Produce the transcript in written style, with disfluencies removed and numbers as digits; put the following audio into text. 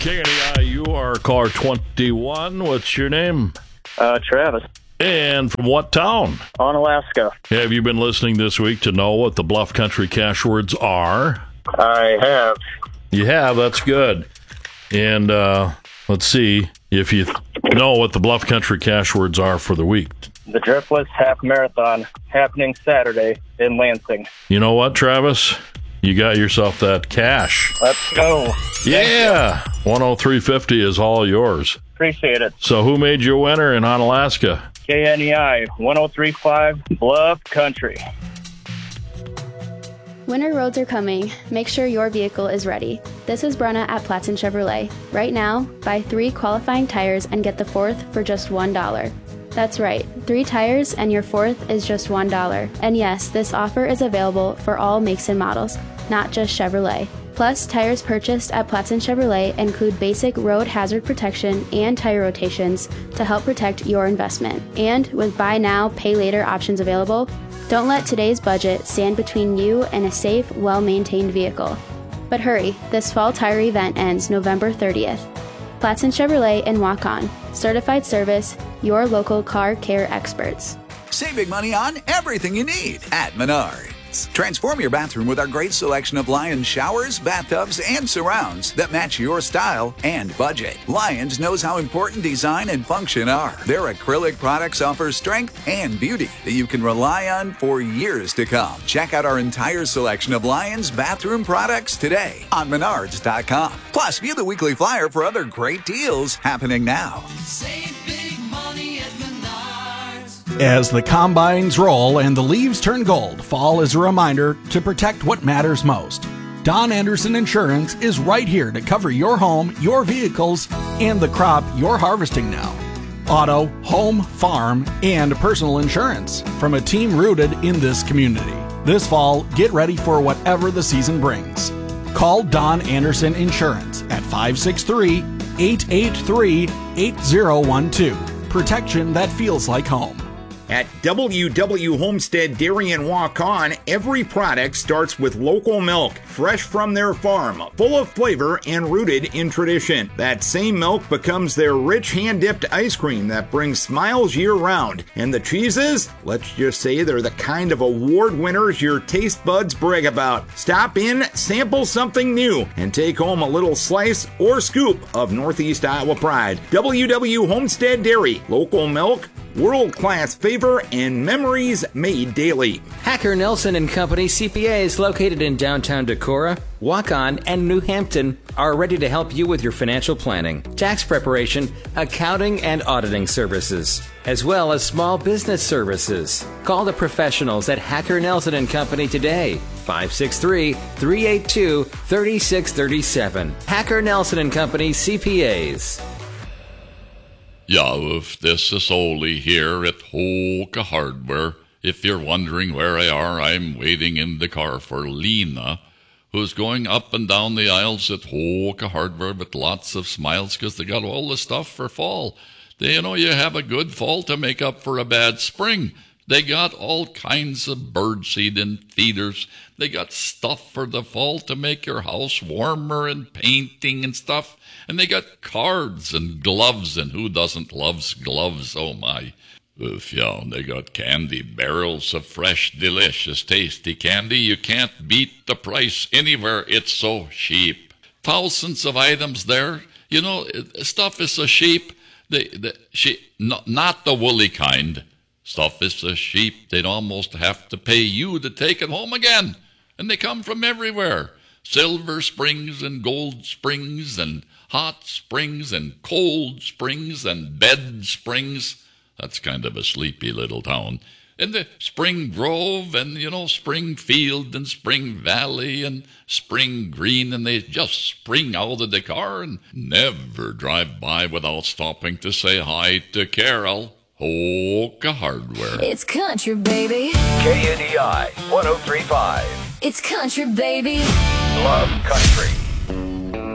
KNEI, you are caller 21. What's your name? Travis. And from what town? On Alaska. Have you been listening this week to know what the Bluff Country cash words are? I have. You have? That's good. And let's see if you know what the Bluff Country cash words are for the week. The Driftless Half Marathon happening Saturday in Lansing. You know what, Travis? You got yourself that cash. Let's go. Yeah. 103.50 is all yours. Appreciate it. So who made you a winner in On Alaska? KNEI 103.5 Bluff Country. Winter roads are coming. Make sure your vehicle is ready. This is Brenna at Platson Chevrolet. Right now, buy 3 qualifying tires and get the 4th for just $1. That's right, 3 tires and your 4th is just $1. And yes, this offer is available for all makes and models, not just Chevrolet. Plus, tires purchased at Platson Chevrolet include basic road hazard protection and tire rotations to help protect your investment. And with buy now, pay later options available, don't let today's budget stand between you and a safe, well-maintained vehicle. But hurry, this fall tire event ends November 30th. Platson Chevrolet and Walk-On. Certified service, your local car care experts. Save big money on everything you need at Menards. Transform your bathroom with our great selection of Lions showers, bathtubs, and surrounds that match your style and budget. Lions knows how important design and function are. Their acrylic products offer strength and beauty that you can rely on for years to come. Check out our entire selection of Lions bathroom products today on Menards.com. Plus, view the weekly flyer for other great deals happening now. Save big money at Menards. As the combines roll and the leaves turn gold, fall is a reminder to protect what matters most. Don Anderson Insurance is right here to cover your home, your vehicles, and the crop you're harvesting now. Auto, home, farm, and personal insurance from a team rooted in this community. This fall, get ready for whatever the season brings. Call Don Anderson Insurance at 563-883-8012. Protection that feels like home. At WW Homestead Dairy and Walk-On, every product starts with local milk, fresh from their farm, full of flavor and rooted in tradition. That same milk becomes their rich hand-dipped ice cream that brings smiles year-round. And the cheeses? Let's just say they're the kind of award winners your taste buds brag about. Stop in, sample something new, and take home a little slice or scoop of Northeast Iowa pride. WW Homestead Dairy, local milk, world-class flavor, and memories made daily. Hacker Nelson and Company CPAs located in downtown Decorah, Walk-On, and New Hampton are ready to help you with your financial planning, tax preparation, accounting, and auditing services, as well as small business services. Call the professionals at Hacker Nelson and Company today. 563-382-3637. Hacker Nelson and Company CPAs. Ja, this is Ole here at Hoka Hardware. If you're wondering where I are, I'm waiting in the car for Lena, who's going up and down the aisles at Hoka Hardware with lots of smiles because they got all the stuff for fall. You have a good fall to make up for a bad spring. They got all kinds of birdseed and feeders. They got stuff for the fall to make your house warmer and painting and stuff. And they got cards and gloves, and who doesn't love gloves? Oh, my. And they got candy, barrels of fresh, delicious, tasty candy. You can't beat the price anywhere. It's so cheap. Thousands of items there. Stuff is so cheap. Not the woolly kind. Stuff is so cheap, they'd almost have to pay you to take it home again. And they come from everywhere. Silver Springs and Gold Springs and Hot Springs and Cold Springs and Bed Springs. That's kind of a sleepy little town. And the Spring Grove and, Springfield and Spring Valley and Spring Green. And they just spring out of the car and never drive by without stopping to say hi to Carol. Hoka Hardware. It's country, baby. KNEI 103.5. It's country, baby. Love country.